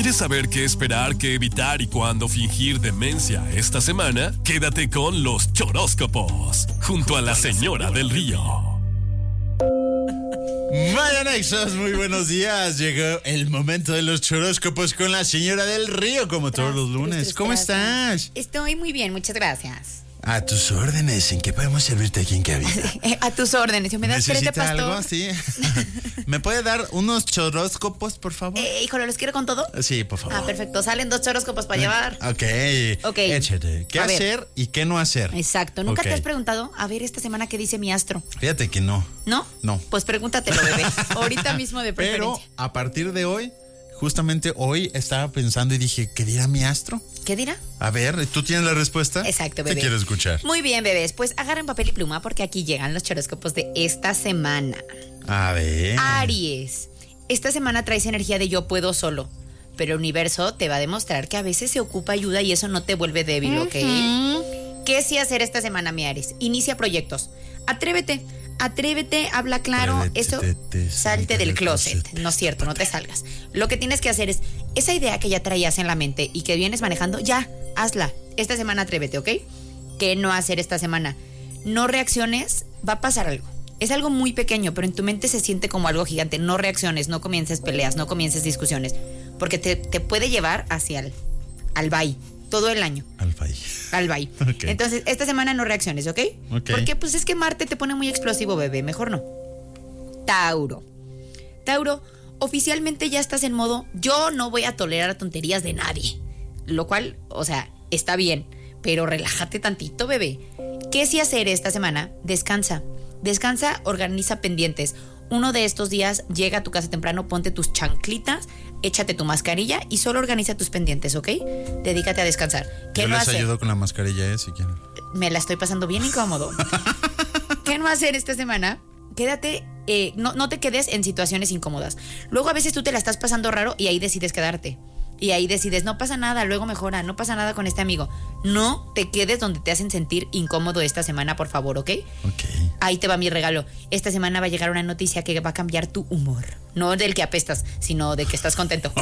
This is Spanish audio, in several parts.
¿Quieres saber qué esperar, qué evitar y cuándo fingir demencia esta semana? Quédate con los choróscopos, junto a la señora del río. Vaya Nexos, muy buenos días. Llegó el momento de los choróscopos con la señora del río, como todos los lunes. ¿Cómo estás? Estoy muy bien, muchas gracias. A tus órdenes, ¿en qué podemos servirte aquí en cabina? A tus órdenes, ¿me das 3 de pastor? ¿Algo? Sí. ¿Me puede dar unos choróscopos, por favor? Híjole, ¿los quiero con todo? Sí, por favor. Perfecto, salen 2 choróscopos para llevar. Ok, échate. ¿Qué A hacer y qué no hacer? Exacto, ¿nunca te has preguntado, a ver, esta semana qué dice mi astro? Fíjate que no. ¿No? No. Pues pregúntatelo, bebé, ahorita mismo de preferencia. Pero a partir de hoy, justamente hoy estaba pensando y dije, ¿qué dirá mi astro? ¿Qué dirá? A ver, ¿tú tienes la respuesta? Exacto, bebé. Te quiero escuchar. Muy bien, bebés, pues agarren papel y pluma porque aquí llegan los choróscopos de esta semana. A ver. Aries, esta semana traes energía de yo puedo solo, pero el universo te va a demostrar que a veces se ocupa ayuda y eso no te vuelve débil, ¿ok? ¿Qué sí hacer esta semana, mi Aries? Inicia proyectos. Atrévete, habla claro. Eso, salte del closet. No es cierto, no te salgas. Lo que tienes que hacer es, esa idea que ya traías en la mente y que vienes manejando, ya, hazla. Esta semana atrévete, ¿ok? ¿Qué no hacer esta semana? No reacciones, va a pasar algo. Es algo muy pequeño, pero en tu mente se siente como algo gigante. No reacciones, no comiences peleas, no comiences discusiones, porque te puede llevar hacia al bye. Todo el año. Al bye. Okay. Entonces, esta semana no reacciones, ¿ok? Porque pues es que Marte te pone muy explosivo, bebé. Mejor no. Tauro, oficialmente ya estás en modo, yo no voy a tolerar tonterías de nadie. Lo cual, o sea, está bien, pero relájate tantito, bebé. ¿Qué sí hacer esta semana? Descansa, organiza pendientes. Uno de estos días llega a tu casa temprano, ponte tus chanclitas, échate tu mascarilla y solo organiza tus pendientes, ¿ok? Dedícate a descansar. ¿Qué no hacer? Yo les ayudo con la mascarilla, si quieren. Me la estoy pasando bien incómodo. ¿Qué no hacer esta semana? Quédate, no te quedes en situaciones incómodas. Luego a veces tú te la estás pasando raro y ahí decides quedarte. Y ahí decides, no pasa nada, luego mejora, no pasa nada con este amigo. No te quedes donde te hacen sentir incómodo esta semana, por favor, ¿ok? Ahí te va mi regalo. Esta semana va a llegar una noticia que va a cambiar tu humor. No del que apestas, sino de que estás contento.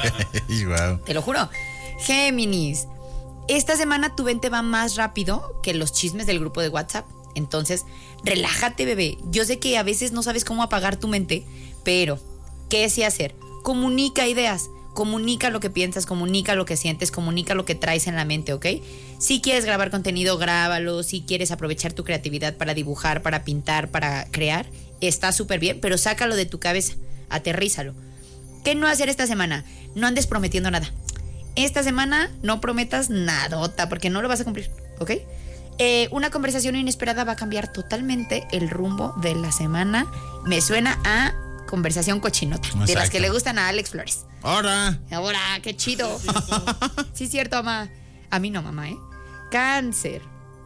Wow. Te lo juro. Géminis, esta semana tu mente va más rápido que los chismes del grupo de WhatsApp. Entonces, relájate, bebé. Yo sé que a veces no sabes cómo apagar tu mente, pero ¿qué sí hacer? Comunica ideas. Comunica lo que piensas, comunica lo que sientes, comunica lo que traes en la mente, ¿ok? Si quieres grabar contenido, grábalo. Si quieres aprovechar tu creatividad para dibujar, para pintar, para crear, está súper bien, pero sácalo de tu cabeza, aterrízalo. ¿Qué no hacer esta semana? No andes prometiendo nada. Esta semana no prometas nadota, porque no lo vas a cumplir, ¿ok? Una conversación inesperada va a cambiar totalmente el rumbo de la semana. Me suena a conversación cochinota. Exacto. De las que le gustan a Alex Flores. Ahora, qué chido. Sí, cierto, mamá. A mí no, mamá, ¿eh? Cáncer,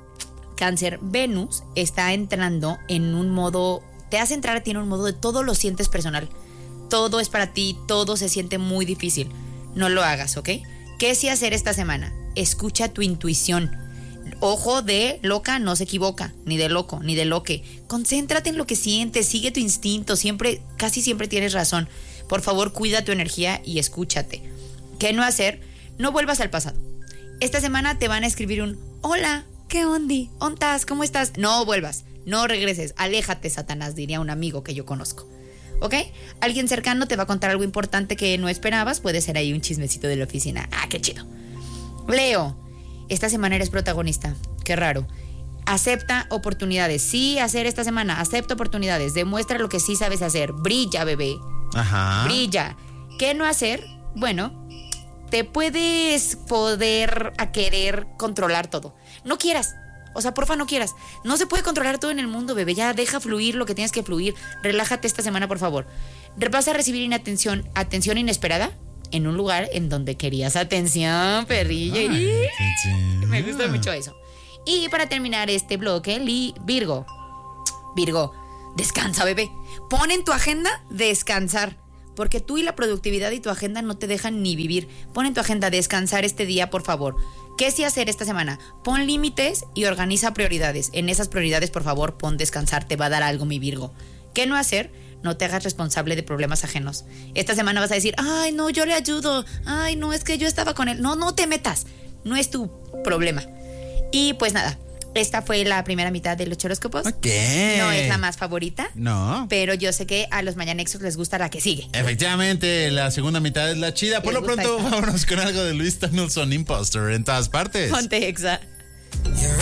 Venus está entrando en un modo, te hace entrar a ti en un modo de todo lo sientes personal. Todo es para ti, todo se siente muy difícil. No lo hagas, ¿ok? ¿Qué sí hacer esta semana? Escucha tu intuición. Ojo de loca no se equivoca, ni de loco, ni de loque. Concéntrate en lo que sientes, sigue tu instinto, casi siempre tienes razón. Por favor, cuida tu energía y escúchate. ¿Qué no hacer? No vuelvas al pasado. Esta semana te van a escribir un hola, ¿qué ondi? ¿Ontas? ¿Cómo estás? No vuelvas, no regreses, aléjate, Satanás, diría un amigo que yo conozco. ¿Ok? Alguien cercano te va a contar algo importante que no esperabas, puede ser ahí un chismecito de la oficina. Qué chido. Leo, esta semana eres protagonista, qué raro. Acepta oportunidades. Sí, hacer esta semana, acepta oportunidades, demuestra lo que sí sabes hacer. Brilla, bebé. Ajá. Brilla. ¿Qué no hacer? Bueno, te puedes poder a querer controlar todo. No quieras. O sea, porfa, no quieras. No se puede controlar todo en el mundo, bebé. Ya deja fluir lo que tienes que fluir. Relájate esta semana, por favor. Vas a recibir atención inesperada en un lugar en donde querías atención, perrilla. Me gusta mucho eso. Y para terminar este bloque, Virgo, descansa, bebé. Pon en tu agenda descansar, porque tú y la productividad y tu agenda no te dejan ni vivir. Pon en tu agenda descansar este día, por favor. ¿Qué sí hacer esta semana? Pon límites y organiza prioridades. En esas prioridades, por favor, pon descansar. Te va a dar algo, mi Virgo. ¿Qué no hacer? No te hagas responsable de problemas ajenos. Esta semana vas a decir, ay, no, yo le ayudo. Ay, no, es que yo estaba con él. No te metas. No es tu problema. Y pues nada, esta fue la primera mitad de los choróscopos. Ok. No es la más favorita. No. Pero yo sé que a los mañanexos les gusta la que sigue. Efectivamente, la segunda mitad es la chida. Por lo pronto, vámonos con algo de Luis Tomlinson, Imposter, en todas partes. Ponte Exa.